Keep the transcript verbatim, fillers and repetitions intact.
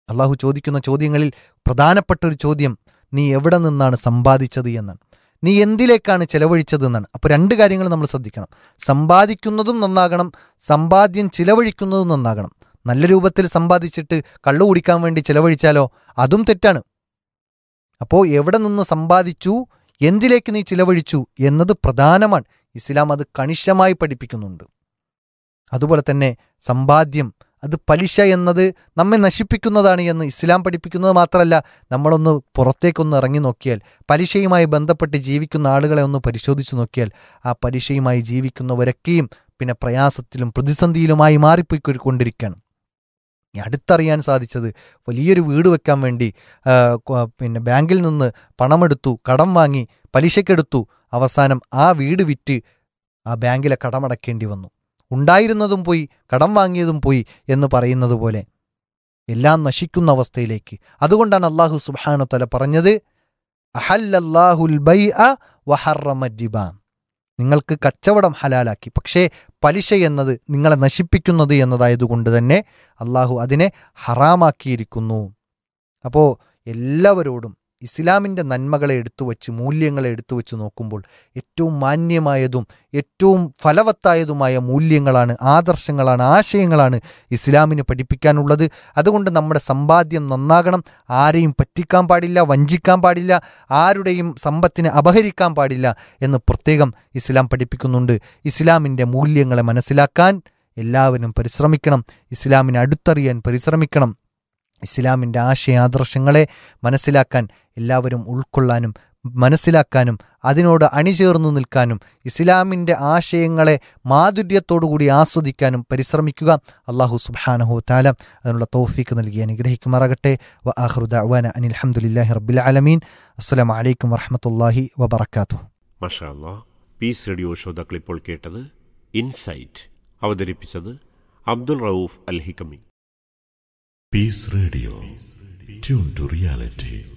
അള്ളാഹു ചോദിക്കുന്ന ചോദ്യങ്ങളിൽ പ്രധാനപ്പെട്ട ഒരു ചോദ്യം, നീ എവിടെ നിന്നാണ് സമ്പാദിച്ചത് എന്നാണ്, നീ എന്തിലേക്കാണ് ചെലവഴിച്ചതെന്നാണ്. അപ്പോൾ രണ്ട് കാര്യങ്ങൾ നമ്മൾ ശ്രദ്ധിക്കണം. സമ്പാദിക്കുന്നതും നന്നാകണം, സമ്പാദ്യം ചിലവഴിക്കുന്നതും നന്നാകണം. നല്ല രൂപത്തിൽ സമ്പാദിച്ചിട്ട് കള്ളു കുടിക്കാൻ വേണ്ടി ചിലവഴിച്ചാലോ അതും തെറ്റാണ്. അപ്പോൾ എവിടെ നിന്ന് സമ്പാദിച്ചു, എന്തിലേക്ക് നീ ചിലവഴിച്ചു എന്നത് പ്രധാനമാണ്. ഇസ്ലാം അത് കണിശമായി പഠിപ്പിക്കുന്നുണ്ട്. അതുപോലെ തന്നെ സമ്പാദ്യം അത് പലിശ എന്നത് നമ്മെ നശിപ്പിക്കുന്നതാണ് എന്ന് ഇസ്ലാം പഠിപ്പിക്കുന്നത് മാത്രമല്ല, നമ്മളൊന്ന് പുറത്തേക്കൊന്ന് ഇറങ്ങി നോക്കിയാൽ, പലിശയുമായി ബന്ധപ്പെട്ട് ജീവിക്കുന്ന ആളുകളെ ഒന്ന് പരിശോധിച്ച് നോക്കിയാൽ, ആ പലിശയുമായി ജീവിക്കുന്നവരൊക്കെയും പിന്നെ പ്രയാസത്തിലും പ്രതിസന്ധിയിലുമായി മാറിപ്പോയിക്കൊണ്ടിരിക്കുകയാണ്. അടുത്തറിയാൻ സാധിച്ചത്, വലിയൊരു വീട് വെക്കാൻ വേണ്ടി പിന്നെ ബാങ്കിൽ നിന്ന് പണമെടുത്തു, കടം വാങ്ങി, പലിശക്കെടുത്തു, അവസാനം ആ വീട് വിറ്റ് ആ ബാങ്കിലെ കടമടക്കേണ്ടി വന്നു. ഉണ്ടായിരുന്നതും പോയി, കടം വാങ്ങിയതും പോയി എന്ന് പറയുന്നത് പോലെ എല്ലാം നശിക്കുന്ന അവസ്ഥയിലേക്ക്. അതുകൊണ്ടാണ് അല്ലാഹു സുബ്ഹാനഹു തആല പറഞ്ഞത്, അഹല്ലല്ലാഹുൽ ബൈഅ വഹറമ റിബ, നിങ്ങൾക്ക് കച്ചവടം ഹലാലാക്കി, പക്ഷേ പലിശ എന്നത് നിങ്ങളെ നശിപ്പിക്കുന്നത് എന്നതായതുകൊണ്ട് തന്നെ അള്ളാഹു അതിനെ ഹറാമാക്കിയിരിക്കുന്നു. അപ്പോൾ എല്ലാവരോടും ഇസ്ലാമിൻ്റെ നന്മകളെ എടുത്തു വച്ച്, മൂല്യങ്ങളെ എടുത്തു വച്ച് നോക്കുമ്പോൾ ഏറ്റവും മാന്യമായതും ഏറ്റവും ഫലവത്തായതുമായ മൂല്യങ്ങളാണ്, ആദർശങ്ങളാണ്, ആശയങ്ങളാണ് ഇസ്ലാമിന് പഠിപ്പിക്കാനുള്ളത്. അതുകൊണ്ട് നമ്മുടെ സമ്പാദ്യം നന്നാകണം. ആരെയും പറ്റിക്കാൻ പാടില്ല, വഞ്ചിക്കാൻ പാടില്ല, ആരുടെയും സമ്പത്തിനെ അപഹരിക്കാൻ പാടില്ല എന്ന് പ്രത്യേകം ഇസ്ലാം പഠിപ്പിക്കുന്നുണ്ട്. ഇസ്ലാമിൻ്റെ മൂല്യങ്ങളെ മനസ്സിലാക്കാൻ എല്ലാവരും പരിശ്രമിക്കണം, ഇസ്ലാമിനെ അടുത്തറിയാൻ പരിശ്രമിക്കണം. ഇസ്ലാമിൻ്റെ ആശയാദർശങ്ങളെ മനസ്സിലാക്കാൻ എല്ലാവരും ഉൾക്കൊള്ളാനും മനസ്സിലാക്കാനും അതിനോട് അണിചേർന്നു നിൽക്കാനും ഇസ്ലാമിൻ്റെ ആശയങ്ങളെ മാധുര്യത്തോടുകൂടി ആസ്വദിക്കാനും പരിശ്രമിക്കുക. അല്ലാഹു സുബ്ഹാനഹു തആല അതിനുള്ള തൗഫീഖ് നൽകി അനുഗ്രഹിക്കുമാറാകട്ടെ. വ ആഖിറു ദഅ്വാന അനിൽ ഹംദുലില്ലാഹി റബ്ബിൽ ആലമീൻ. അസ്സലാമു അലൈക്കും വറഹ്മത്തുള്ളാഹി വബറകാതുഹു. മാഷാ അല്ലാഹ്. പീസ് റേഡിയോ ശ്രോതാക്കൾ ഇപ്പോൾ കേട്ടത് ഇൻസൈറ്റ്. അവതരിപ്പിച്ചത് അബ്ദുൾ റഊഫ് അൽ Hikami. Peace Radio. Tune to reality.